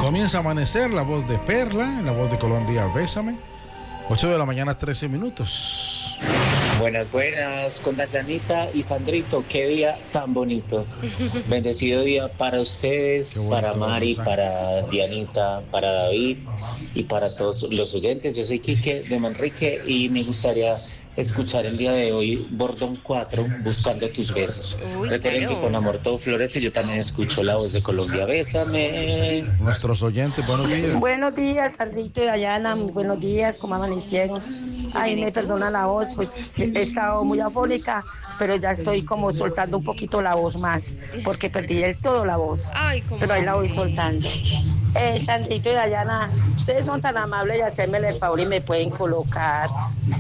Comienza a amanecer, la voz de Perla, la voz de Colombia, Bésame. 8 de la mañana, 13 minutos. Buenas, con Dayanita y Sandrito, qué día tan bonito. Bendecido día para ustedes, para Mari, para Dianita, para David y para todos los oyentes. Yo soy Quique de Manrique y me gustaría escuchar el día de hoy Bordón 4, Buscando tus besos. Recuerden que con amor todo florece. Yo también escucho la voz de Colombia, Bésame. Nuestros oyentes, buenos días. Buenos días, Sandrito y Dayana, muy buenos días, ¿cómo amanecieron? Ay, me perdona la voz, pues he estado muy afónica, pero ya estoy como soltando un poquito la voz más, porque perdí del todo la voz. Pero ahí la voy soltando. Sandrito y Dayana, ustedes son tan amables de hacerme el favor y me pueden colocar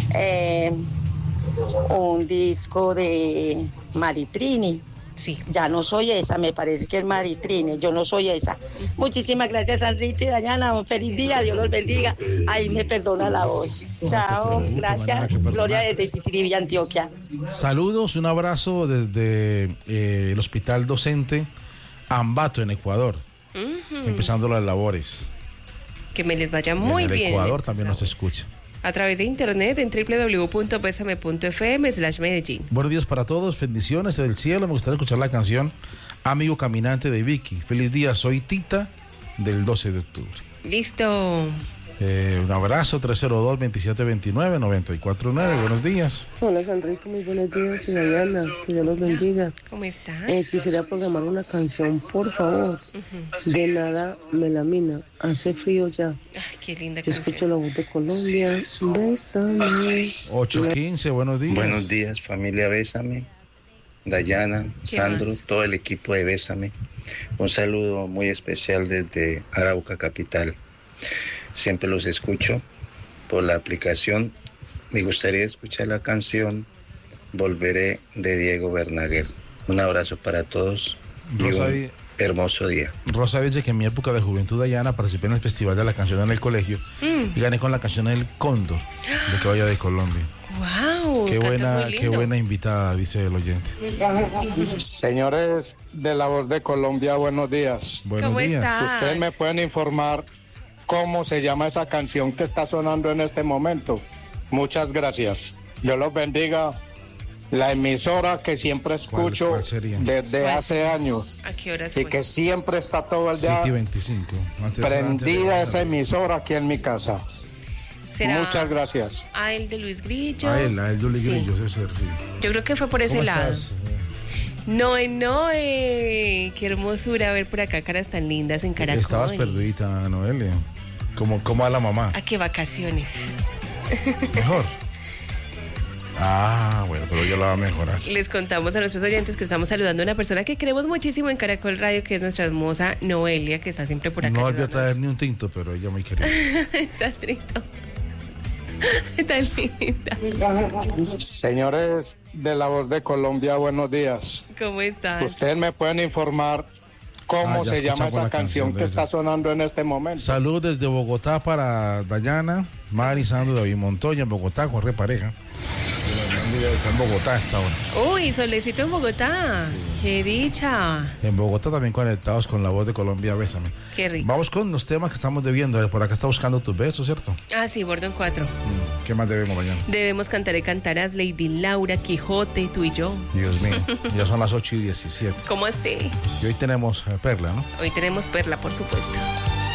un disco de Maritrini. Sí. Ya no soy esa, me parece que es Maritrini, yo no soy esa. Muchísimas gracias, Sandrito y Dayana, un feliz día, Dios los bendiga. Ahí me perdona la voz. Chao, gracias. Gloria desde Titiribí, Antioquia. Saludos, un abrazo desde el Hospital Docente Ambato, en Ecuador. Empezando las labores. Que me les vaya muy bien. En Ecuador también nos escucha. A través de internet en www.besame.fm/Medellín. Buenos días para todos, bendiciones del cielo. Me gustaría escuchar la canción Amigo Caminante de Vicky. Feliz día, soy Tita del 12 de octubre. Listo. Un abrazo, 302-2729-949. Buenos días. Hola, Sandrito, muy buenos días. Y Dayana, que Dios los bendiga. ¿Cómo estás? Quisiera programar una canción, por favor. De Nada Melamina. Hace frío ya. Ay, qué linda canción. canción. Escucho la voz de Colombia. Bésame. 8:15, buenos días. Buenos días, familia Bésame. Dayana, Sandro, más? todo el equipo de Bésame. Un saludo muy especial desde Arauca, capital. Siempre los escucho por la aplicación. Me gustaría escuchar la canción Volveré de Diego Verdaguer. Un abrazo para todos y un hermoso día. Rosa dice que en mi época de juventud, Dayana, participé en el Festival de la Canción en el colegio y gané con la canción El Cóndor de Caballa de Colombia. ¡Wow! Qué buena invitada, dice el oyente. Señores de La Voz de Colombia, buenos días. Buenos ¿Cómo días. estás? Ustedes me pueden informar cómo se llama esa canción que está sonando en este momento. Muchas gracias. Dios los bendiga. La emisora que siempre escucho ¿Cuál sería? desde hace años ¿A qué horas y fue? que siempre está todo el día City 25. prendida esa emisora aquí en mi casa. ¿Será Muchas gracias. a el de Luis Grillo? A él Luis Sí. Grillo, sí. Yo creo que fue por ese ¿Cómo lado. estás? Noé, qué hermosura ver por acá caras tan lindas en Caracol. Estabas perdidita, Noelia. Como a la mamá. ¿A qué vacaciones? Mejor. Bueno, pero ya la va a mejorar. Les contamos a nuestros oyentes que estamos saludando a una persona que queremos muchísimo en Caracol Radio, que es nuestra hermosa Noelia, que está siempre por acá. No volvió a traer ni un tinto, pero ella muy querida. Sandrito. Tan linda. Señores de La Voz de Colombia, buenos días. ¿Cómo estás? Ustedes me pueden informar cómo ya se llama escuchamos esa la canción canción de que esa. está sonando en este momento. Salud desde Bogotá para Dayana, Mari, Sandro, David Montoya, en Bogotá, Jorge Pareja. Está en Bogotá a esta hora. Uy, solecito en Bogotá. Qué dicha. En Bogotá también conectados con La Voz de Colombia, Bésame. Qué rico. Vamos con los temas que estamos debiendo. Por acá está buscando tus besos, ¿cierto? Ah, sí, Bordón 4. ¿Qué más debemos mañana? Debemos cantar y cantarás Lady Laura, Quijote, tú y yo. Dios mío, ya son las 8:17. ¿Cómo así? Y hoy tenemos Perla, ¿no? Hoy tenemos Perla, por supuesto.